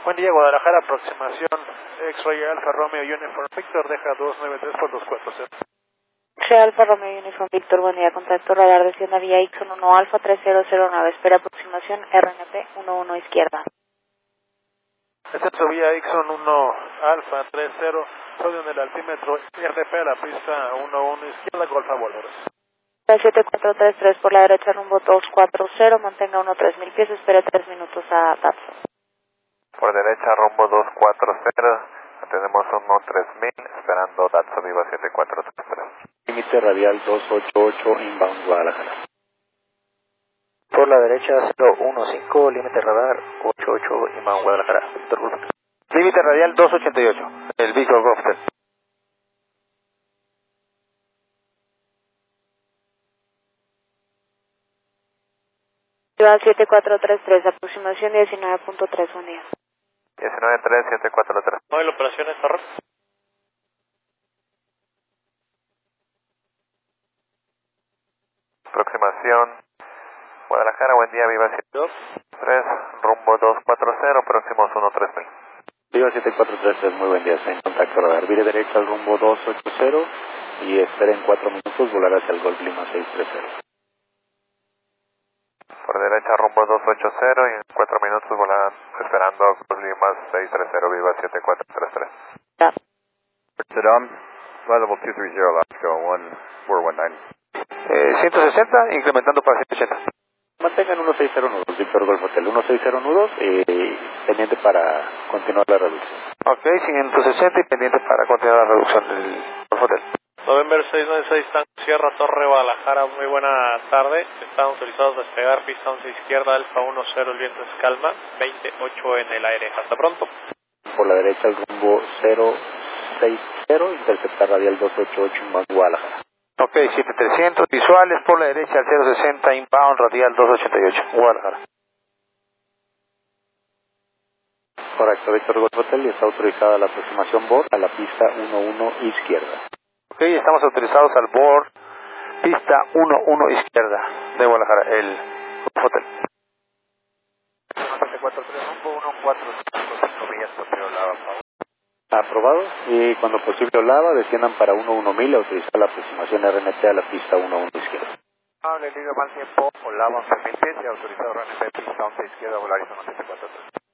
Buen día, Guadalajara, aproximación X-Ray Alfa Romeo Uniform Victor, deja 293 por 240. X-Ray Alfa Romeo Uniform Victor, buen día, contacto radar, descienda vía Ixon 1 Alfa 3009, espera aproximación RNP 11 izquierda. Descenso vía Ixon 1 Alfa 30, sodio en el altímetro, RNP a la pista 11 izquierda, Golfa Boleros. 7433 por la derecha, rumbo 240, mantenga 13000 pies, espere 3 minutos a Datsun. Por derecha, rumbo 240, tenemos 13000, esperando Datsun Viva 7433. Límite radial 288, inbound Guadalajara. Por la derecha 015, límite radar 88, inbound Guadalajara. Víctor Golf. Límite radial 288, el Víctor Golf. Ciudad 7433, aproximación 19.3, buen día. 193-743. ¿No hay operaciones, Torres? Aproximación Guadalajara, buen día, Viva 743, rumbo 240, próximos 13000. Viva 7433, muy buen día, está en contacto radar. Vire derecha al rumbo 280 y espera en 4 minutos volar hacia el Golf Lima 630. Por derecha, rumbo 280 y en 4 minutos volar esperando Golf Lima 630, Viva 7433. Ya. Saddam, flight level 230, Alaska 1419. 160, incrementando para 180. Mantengan 160 nudos, Víctor Golf Hotel, 160 nudos, pendiente para continuar la reducción. Ok, 160 y pendiente para continuar la reducción del Golf Hotel. November 696, Tango Sierra, Torre, Guadalajara, muy buena tarde. Están autorizados a despegar, pista 11 izquierda, Alfa 10, el viento es calma, 28 en el aire. Hasta pronto. Por la derecha al rumbo 060, interceptar radial 288 en Guadalajara. Ok, 7300, visuales por la derecha al 060, inbound, radial 288, Guadalajara. Correcto, Víctor Golf Hotel, y está autorizada la aproximación BOR a la pista 11 izquierda. Ok, estamos autorizados al board, pista 11 izquierda de Guadalajara, el hotel. 743, rumbo 145, millas, posterior Lava, por favor. Aprobado, y cuando posible Olava desciendan para 11000, autorizada la aproximación RNT a la pista 11 izquierda. Hable, libre mal tiempo, Olava 11.000 pies y autorizado RNP, pista 11 izquierda, Volaris 1743.